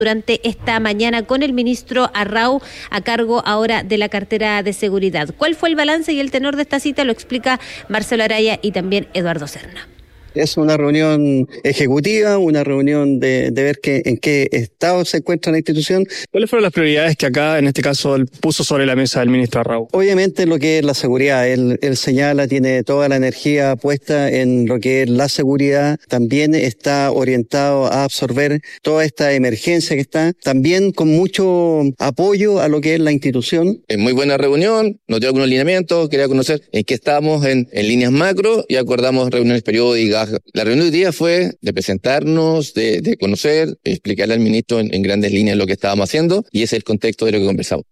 durante esta mañana con el ministro Arrau, a cargo ahora de la cartera de seguridad. ¿Cuál fue el balance y el tenor de esta cita? Lo explica Marcelo Araya y también Eduardo Serna. Es una reunión ejecutiva, una reunión de ver en qué estado se encuentra la institución. ¿Cuáles fueron las prioridades que acá, en este caso, puso sobre la mesa el ministro Arrau? Obviamente lo que es la seguridad. Él señala, tiene toda la energía puesta en lo que es la seguridad. También está orientado a absorber toda esta emergencia que está. También con mucho apoyo a lo que es la institución. Es muy buena reunión, nos dio algunos lineamientos, quería conocer en qué estamos en líneas macro y acordamos reuniones periódicas. La reunión de hoy día fue de presentarnos, de conocer, explicarle al ministro en grandes líneas lo que estábamos haciendo, y ese es el contexto de lo que conversamos.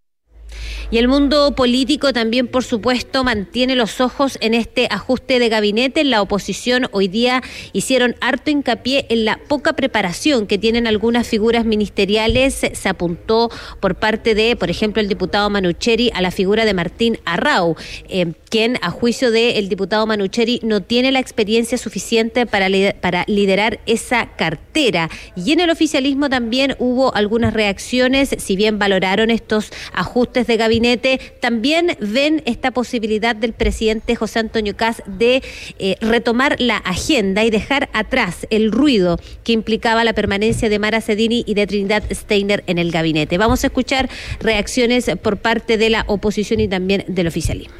Y el mundo político también, por supuesto, mantiene los ojos en este ajuste de gabinete. En la oposición hoy día hicieron harto hincapié en la poca preparación que tienen algunas figuras ministeriales. Se apuntó por parte de, por ejemplo, el diputado Manucheri a la figura de Martín Arrau, quien, a juicio del diputado Manucheri, no tiene la experiencia suficiente para liderar esa cartera. Y en el oficialismo también hubo algunas reacciones, si bien valoraron estos ajustes de gabinete, también ven esta posibilidad del presidente José Antonio Kast de retomar la agenda y dejar atrás el ruido que implicaba la permanencia de Mara Cedini y de Trinidad Steiner en el gabinete. Vamos a escuchar reacciones por parte de la oposición y también del oficialismo.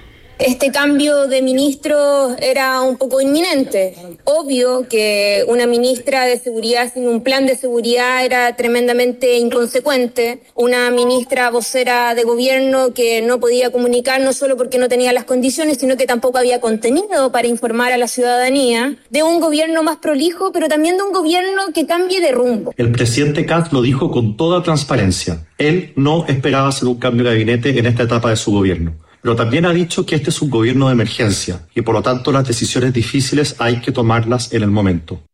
Este cambio de ministro era un poco inminente. Obvio que una ministra de seguridad sin un plan de seguridad era tremendamente inconsecuente. Una ministra vocera de gobierno que no podía comunicar no solo porque no tenía las condiciones, sino que tampoco había contenido para informar a la ciudadanía. De un gobierno más prolijo, pero también de un gobierno que cambie de rumbo. El presidente Kast lo dijo con toda transparencia. Él no esperaba hacer un cambio de gabinete en esta etapa de su gobierno. Pero también ha dicho que este es un gobierno de emergencia y por lo tanto las decisiones difíciles hay que tomarlas en el momento.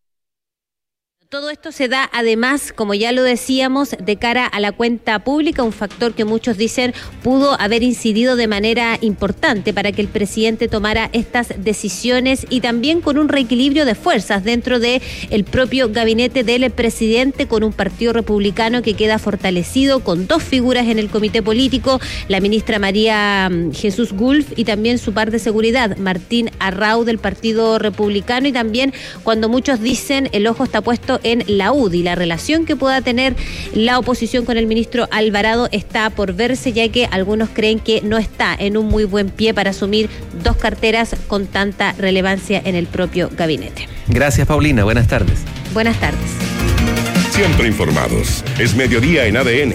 Todo esto se da además, como ya lo decíamos, de cara a la cuenta pública, un factor que muchos dicen pudo haber incidido de manera importante para que el presidente tomara estas decisiones, y también con un reequilibrio de fuerzas dentro del propio gabinete del presidente, con un partido republicano que queda fortalecido, con dos figuras en el comité político, la ministra María Jesús Gulf y también su par de seguridad, Martín Arrau del Partido Republicano, y también cuando muchos dicen el ojo está puesto en la UDI. La relación que pueda tener la oposición con el ministro Alvarado está por verse, ya que algunos creen que no está en un muy buen pie para asumir dos carteras con tanta relevancia en el propio gabinete. Gracias, Paulina. Buenas tardes. Buenas tardes. Siempre informados. Es mediodía en ADN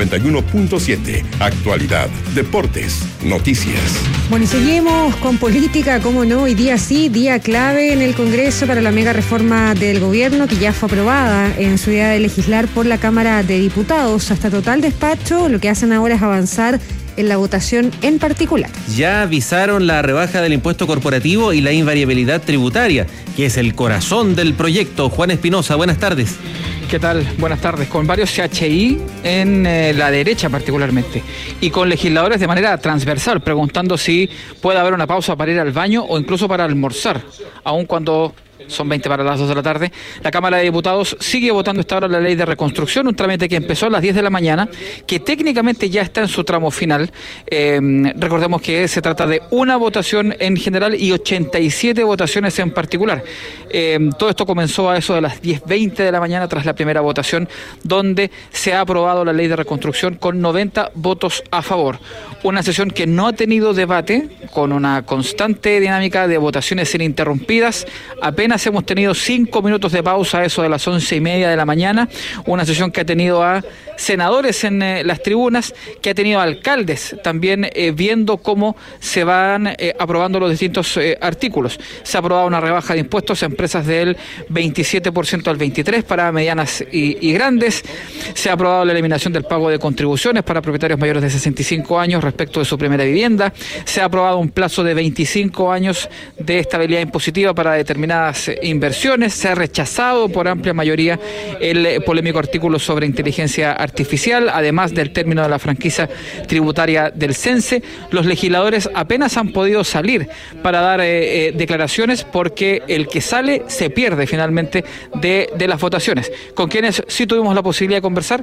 91.7. Actualidad, deportes, noticias. Bueno, y seguimos con política, cómo no, hoy día sí, día clave en el Congreso para la mega reforma del gobierno que ya fue aprobada en su idea de legislar por la Cámara de Diputados. Hasta total despacho, lo que hacen ahora es avanzar en la votación en particular. Ya avisaron la rebaja del impuesto corporativo y la invariabilidad tributaria, que es el corazón del proyecto. Juan Espinosa, buenas tardes. ¿Qué tal? Buenas tardes. Con varios CHI en la derecha particularmente, y con legisladores de manera transversal, preguntando si puede haber una pausa para ir al baño o incluso para almorzar, aun cuando son 20 para las 2 de la tarde. La Cámara de Diputados sigue votando esta hora la ley de reconstrucción, un trámite que empezó a las 10 de la mañana, que técnicamente ya está en su tramo final. Recordemos que se trata de una votación en general y 87 votaciones en particular. Todo esto comenzó a eso de las 10:20 de la mañana tras la primera votación, donde se ha aprobado la ley de reconstrucción con 90 votos a favor. Una sesión que no ha tenido debate, con una constante dinámica de votaciones ininterrumpidas. Apenas hemos tenido 5 minutos de pausa a eso de las 11:30 de la mañana. Una sesión que ha tenido a senadores en las tribunas, que ha tenido alcaldes también viendo cómo se van aprobando los distintos artículos. Se ha aprobado una rebaja de impuestos a empresas del 27% al 23% para medianas y grandes. Se ha aprobado la eliminación del pago de contribuciones para propietarios mayores de 65 años respecto de su primera vivienda. Se ha aprobado un plazo de 25 años de estabilidad impositiva para determinadas estas inversiones. Se ha rechazado por amplia mayoría el polémico artículo sobre inteligencia artificial, además del término de la franquicia tributaria del CENSE. Los legisladores apenas han podido salir para dar declaraciones, porque el que sale se pierde finalmente de las votaciones. Con quienes sí tuvimos la posibilidad de conversar